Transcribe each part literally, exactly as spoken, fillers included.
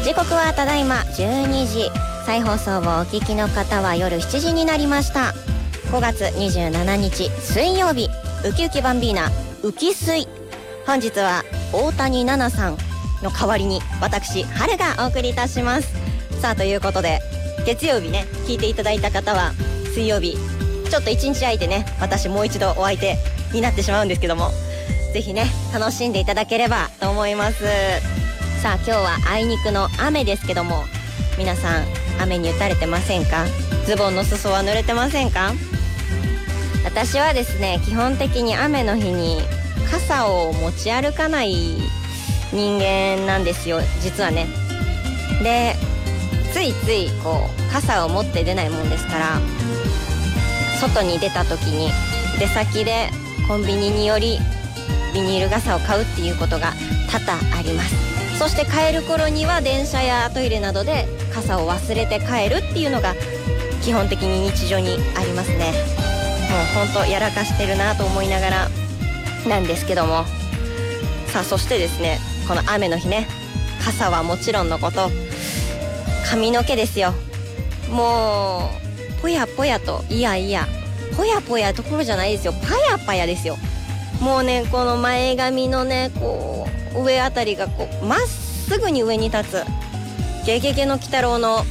時刻はただいまじゅうにじ、再放送をお聞きの方は夜しちじになりました。ごがつにじゅうしちにち水曜日、ウキウキバンビーナウキスイ。本日は大谷奈々さんの代わりに私春がお送りいたします。さあということで、月曜日ね聞いていただいた方は水曜日ちょっと一日空いてね、私もう一度お相手になってしまうんですけども、ぜひね楽しんでいただければと思います。さあ今日はあいにくの雨ですけども、皆さん雨に打たれてませんか？ズボンの裾は濡れてませんか？私はですね、基本的に雨の日に傘を持ち歩かない人間なんですよ、実はね。で、ついついこう傘を持って出ないもんですから、外に出た時に出先でコンビニによりビニール傘を買うっていうことが多々あります。そして帰る頃には電車やトイレなどで傘を忘れて帰るっていうのが基本的に日常にありますね。もうほんとやらかしてるなと思いながらなんですけども、さあそしてですね、この雨の日ね、傘はもちろんのこと髪の毛ですよ。もうぽやぽやと、いやいやぽやぽやどころじゃないですよ、パヤパヤですよ。もうね、この前髪のねこう上あたりがこうまっすぐに上に立つゲゲゲの鬼太郎の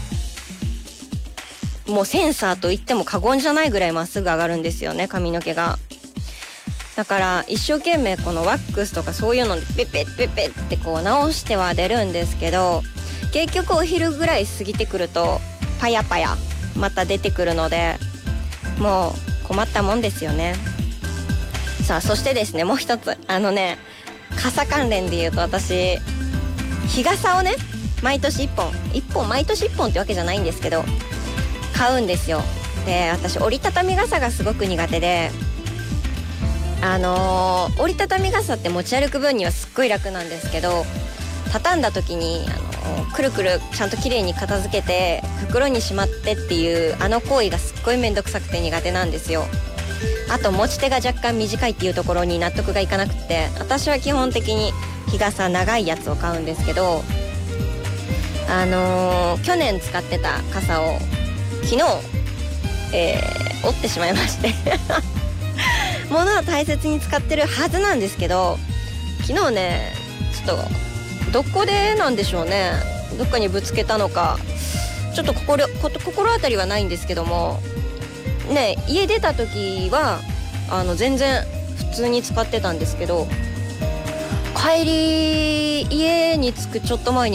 もうセンサーと言っても過言じゃないぐらいまっすぐ上がるんですよね、髪の毛が。だから一生懸命このワックスとかそういうのでペペペペってこう直しては出るんですけど、結局お昼ぐらい過ぎてくるとパヤパヤまた出てくるので、もう困ったもんですよね。さあそしてですね、もう一つ、あのね傘関連で言うと、私日傘をね毎年いっぽんいっぽん毎年いっぽんってわけじゃないんですけど買うんですよ。で、私折りたたみ傘がすごく苦手で、あのー、折りたたみ傘って持ち歩く分にはすっごい楽なんですけど、畳んだ時に、あのー、くるくるちゃんときれいに片付けて袋にしまってっていうあの行為がすっごいめんどくさくて苦手なんですよ。あと持ち手が若干短いっていうところに納得がいかなくって、私は基本的に日傘長いやつを買うんですけど、あのー、去年使ってた傘を昨日、えー、折ってしまいまして物は大切に使ってるはずなんですけど、昨日ねちょっとどこでなんでしょうね、どっかにぶつけたのかちょっと心心当たりはないんですけどもね、家出た時はあの全然普通に使ってたんですけど、帰り家に着くちょっと前に